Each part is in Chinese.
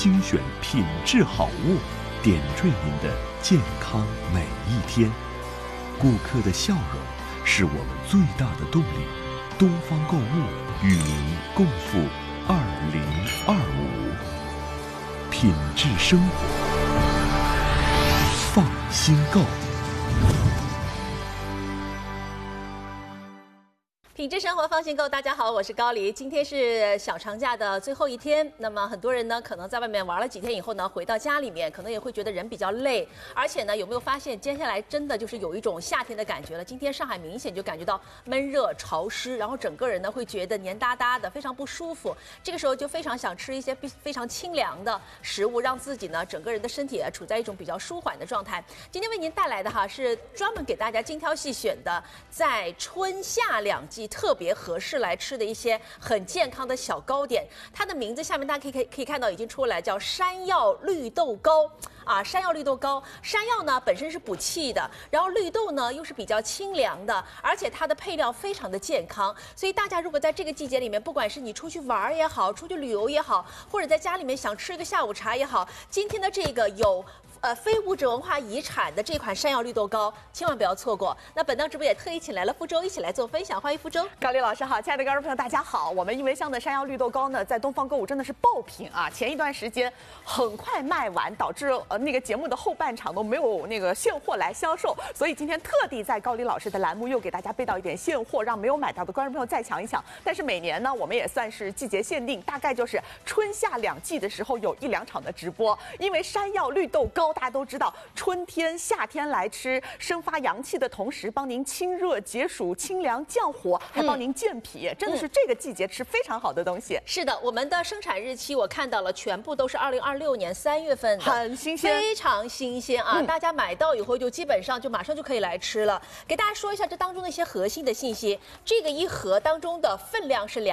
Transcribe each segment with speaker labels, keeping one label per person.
Speaker 1: 精选品质好物，点缀您的健康每一天。顾客的笑容是我们最大的动力。东方购物与您共赴2025，品质生活，放心购。
Speaker 2: 品质生活放心购，大家好，我是高黎。今天是小长假的最后一天，那么很多人呢，可能在外面玩了几天以后呢，回到家里面，可能也会觉得人比较累，而且呢，有没有发现接下来真的就是有一种夏天的感觉了？今天上海明显就感觉到闷热潮湿，然后整个人呢会觉得黏哒哒的，非常不舒服。这个时候就非常想吃一些非常清凉的食物，让自己呢整个人的身体处在一种比较舒缓的状态。今天为您带来的哈是专门给大家精挑细选的，在春夏两季特别合适来吃的一些很健康的小糕点，它的名字下面大家可以看到已经出来，叫山药绿豆糕啊。山药绿豆糕，山药呢本身是补气的，然后绿豆呢又是比较清凉的，而且它的配料非常的健康，所以大家如果在这个季节里面，不管是你出去玩也好，出去旅游也好，或者在家里面想吃一个下午茶也好，今天的这个有非物质文化遗产的这款山药绿豆糕，千万不要错过。那本档直播也特意请来了福州一起来做分享，欢迎福州。
Speaker 3: 高丽老师好，亲爱的观众朋友大家好。我们益维香的山药绿豆糕呢，在东方购物真的是爆品啊！前一段时间很快卖完，导致那个节目的后半场都没有那个现货来销售，所以今天特地在高丽老师的栏目又给大家备到一点现货，让没有买到的观众朋友再抢一抢。但是每年呢，我们也算是季节限定，大概就是春夏两季的时候有1、2场的直播，因为山药绿豆糕大家都知道。春天、夏天来吃，生发阳气的同时，帮您清热解暑、清凉降火，还帮您健脾，真的是这个季节吃非常好的东西。
Speaker 2: 是的，我们的生产日期我看到了，全部都是2026年3月份的，
Speaker 3: 很新鲜，
Speaker 2: 非常新鲜啊！大家买到以后就基本上就马上就可以来吃了。给大家说一下这当中的一些核心的信息，这个一盒当中的分量是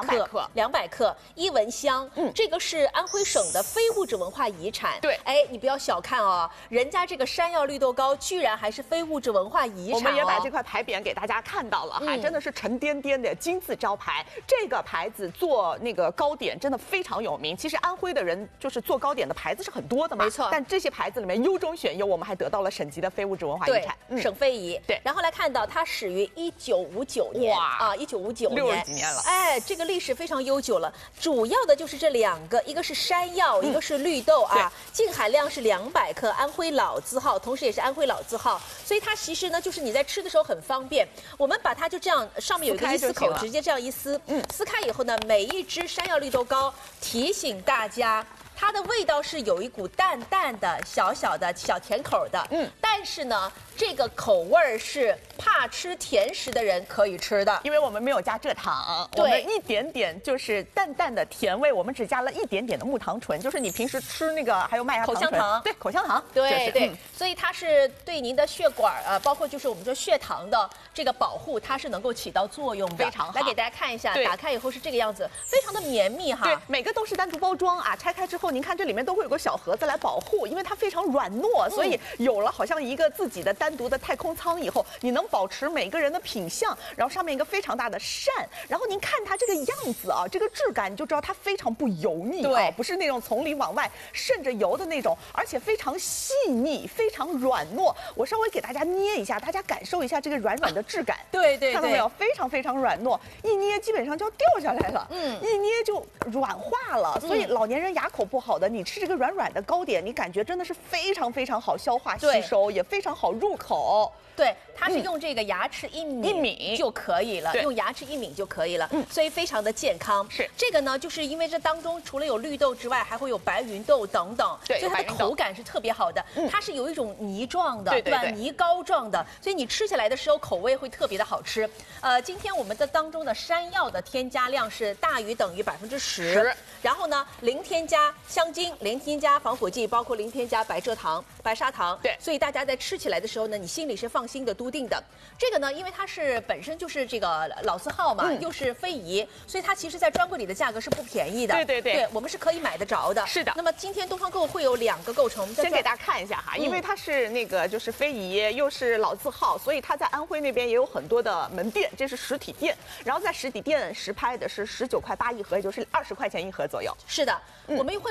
Speaker 2: 200克，伊蚊香，这个是安徽省的非物质文化遗产。
Speaker 3: 对，
Speaker 2: 哎，你不要小看哦。人家这个山药绿豆糕居然还是非物质文化遗产，
Speaker 3: 我们也把这块牌匾给大家看到了，还真的是沉甸甸的金字招牌。这个牌子做那个糕点真的非常有名。其实安徽的人就是做糕点的牌子是很多的嘛，
Speaker 2: 没错。
Speaker 3: 但这些牌子里面优中选优，我们还得到了省级的非物质文化遗产，
Speaker 2: 省非遗。对，然后来看到它始于1959年，哇啊，1959年
Speaker 3: ，60几年了。
Speaker 2: 哎，这个历史非常悠久了。主要的就是这2个，一个是山药，一个是绿豆啊，净含量是200克，安徽老字号，同时也是安徽老字号，所以它其实呢，就是你在吃的时候很方便。我们把它就这样，上面有一个一丝口，直接这样一撕，撕开以后呢，每一只山药绿豆糕提醒大家。它的味道是有一股淡淡的、小甜口的，但是呢，这个口味是怕吃甜食的人可以吃的，
Speaker 3: 因为我们没有加蔗糖，我们一点点就是淡淡的甜味，我们只加了一点点的木糖醇，就是你平时吃那个还有麦芽糖醇，
Speaker 2: 口香糖，
Speaker 3: 对，口香糖，
Speaker 2: 对，所以它是对您的血管包括就是我们说血糖的这个保护，它是能够起到作用的，
Speaker 3: 非常好。
Speaker 2: 来给大家看一下，打开以后是这个样子，非常的绵密哈。
Speaker 3: 对，每个都是单独包装啊，拆开之后您看这里面都会有个小盒子来保护，因为它非常软糯，所以有了好像一个自己的单独的太空舱以后，你能保持每个人的品相，然后上面一个非常大的扇，然后您看它这个样子啊，这个质感你就知道它非常不油腻，对，不是那种从里往外渗着油的那种，而且非常细腻，非常软糯。我稍微给大家捏一下，大家感受一下这个软软的质感，
Speaker 2: 对，
Speaker 3: 看到没有？非常非常软糯，一捏基本上就要掉下来了，一捏就软化了。所以老年人牙口不好的，你吃这个软软的糕点，你感觉真的是非常非常好消化吸收，也非常好入口。
Speaker 2: 对，它是用这个牙齿一抿就可以了，用牙齿一抿就可以了，所以非常的健康。
Speaker 3: 是
Speaker 2: 这个呢，就是因为这当中除了有绿豆之外，还会有白芸豆等等，所以它的口感是特别好的。它是有一种泥状的，对吧？泥膏状的，所以你吃起来的时候口味会特别的好吃。今天我们的当中的山药的添加量是大于等于10%，然后呢，零添加香精，零添加防腐剂，包括零添加白砂糖，对，所以大家在吃起来的时候呢，你心里是放心的、笃定的。这个呢，因为它是本身就是这个老字号嘛，又是非遗，所以它其实在专柜里的价格是不便宜的。对，我们是可以买得着的。是的。那么今天东方购物会有2个构成，我们
Speaker 3: 先给大家看一下哈，因为它是那个就是非遗，又是老字号，所以它在安徽那边也有很多的门店，这是实体店。然后在实体店实拍的是19.8块一盒，也就是20块钱一盒左右。
Speaker 2: 是的，我们会有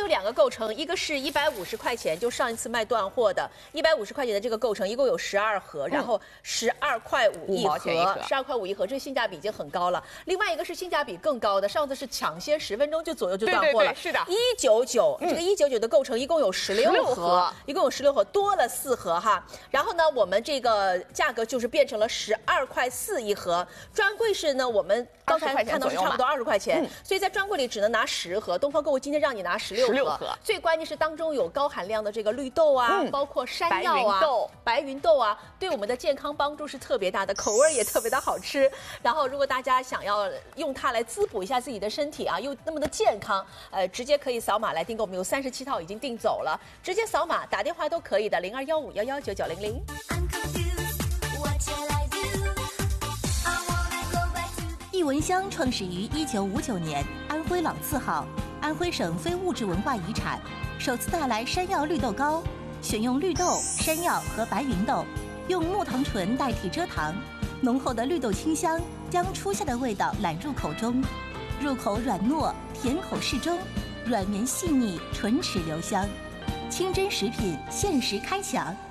Speaker 2: 有2个构成，一个是150块钱，就上一次卖断货的150块钱的这个构成，一共有12盒，然后12块5一盒，12块5一盒，这性价比已经很高了。另外一个是性价比更高的，上次是抢先10分钟就左右就断货了，
Speaker 3: 是的
Speaker 2: ，199，这个199的构成一共有16盒，一共有16盒，多了4盒哈。然后呢，我们这个价格就是变成了12块4一盒，专柜是呢，我们刚才看到是差不多20块钱，所以在专柜里只能拿10盒。东方购物今天让你拿16盒，最关键是当中有高含量的这个绿豆啊，包括山药啊、白芸豆啊，对我们的健康帮助是特别大的，口味也特别的好吃。然后如果大家想要用它来滋补一下自己的身体啊，又那么的健康，直接可以扫码来订购，我们有37套已经订走了，直接扫码打电话都可以的，0215119900。
Speaker 4: 艺文香创始于1959年，安徽老字号，安徽省非物质文化遗产，首次带来山药绿豆糕，选用绿豆、山药和白芸豆，用木糖醇代替蔗糖，浓厚的绿豆清香将初夏的味道揽入口中，入口软糯，甜口适中，软绵细腻，唇齿留香。清真食品限时开抢